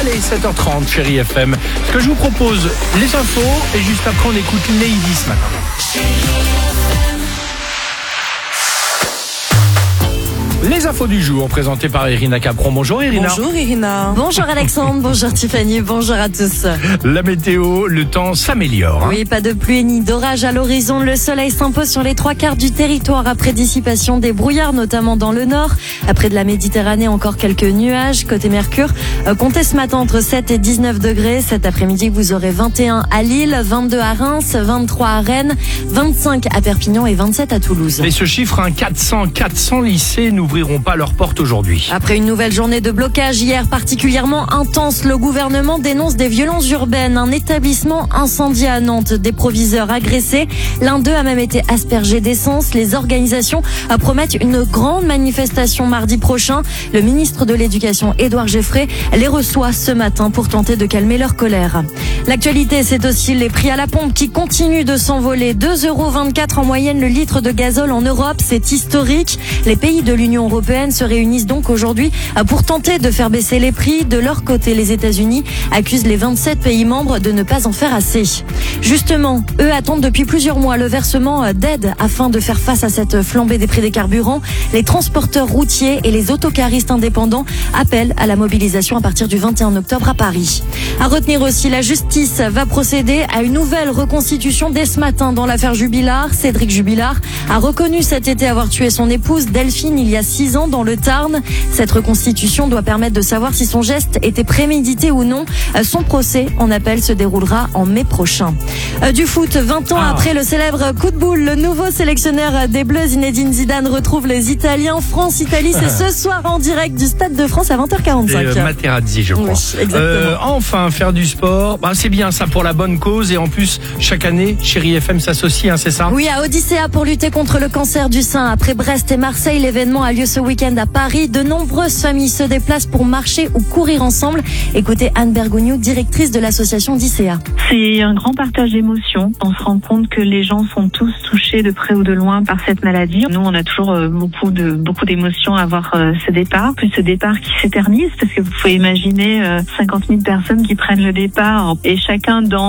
Allez, 7h30, Chérie FM. Ce que je vous propose, les infos, et juste après, on écoute Lady ce matin. Les infos du jour, présentées par Irina Capron. Bonjour Irina. Bonjour Irina. Bonjour Alexandre, bonjour Tiffany, bonjour à tous. La météo, le temps s'améliore. Oui, pas de pluie ni d'orage à l'horizon. Le soleil s'impose sur les 3/4 du territoire après dissipation des brouillards, notamment dans le nord. Après de la Méditerranée, encore quelques nuages. Côté Mercure, comptez ce matin entre 7 et 19 degrés. Cet après-midi, vous aurez 21 à Lille, 22 à Reims, 23 à Rennes, 25 à Perpignan et 27 à Toulouse. Et ce chiffre, 400 lycées n'ouvriront pas leurs portes aujourd'hui. Après une nouvelle journée de blocage hier particulièrement intense, le gouvernement dénonce des violences urbaines. Un établissement incendié à Nantes, des proviseurs agressés. L'un d'eux a même été aspergé d'essence. Les organisations promettent une grande manifestation mardi prochain. Le ministre de l'Éducation, Édouard Geffray, les reçoit ce matin pour tenter de calmer leur colère. L'actualité, c'est aussi les prix à la pompe qui continuent de s'envoler. 2,24 € en moyenne le litre de gazole en Europe, c'est historique. Les pays de l'Union européenne se réunissent donc aujourd'hui pour tenter de faire baisser les prix. De leur côté, les États-Unis accusent les 27 pays membres de ne pas en faire assez. Justement, eux attendent depuis plusieurs mois le versement d'aides afin de faire face à cette flambée des prix des carburants. Les transporteurs routiers et les autocaristes indépendants appellent à la mobilisation à partir du 21 octobre à Paris. À retenir aussi, la justice va procéder à une nouvelle reconstitution dès ce matin dans l'affaire Jubilard. Cédric Jubilard a reconnu cet été avoir tué son épouse Delphine il y a 6 ans dans le Tarn. Cette reconstitution doit permettre de savoir si son geste était prémédité ou non. Son procès en appel se déroulera en mai prochain. Du foot, 20 ans après le célèbre coup de boule, le nouveau sélectionneur des Bleus, Zinedine Zidane, retrouve les Italiens. France-Italie, c'est ce soir en direct du Stade de France à 20h45. Et Materazzi, je crois. Oui, exactement. Enfin, faire du sport, c'est bien ça pour la bonne cause. Et en plus, chaque année, Chérie FM s'associe, c'est ça? Oui, à Odyssea pour lutter contre le cancer du sein. Après Brest et Marseille, l'événement a lieu ce week-end à Paris. De nombreuses familles se déplacent pour marcher ou courir ensemble. Écoutez Anne Bergogneau, directrice de l'association Odyssea. C'est un grand partage d'émotions. On se rend compte que les gens sont tous touchés de près ou de loin par cette maladie. Nous, on a toujours beaucoup d'émotions à voir ce départ. Plus ce départ qui s'éternise, parce que vous pouvez imaginer 50 000 personnes qui prennent le départ et chacun dans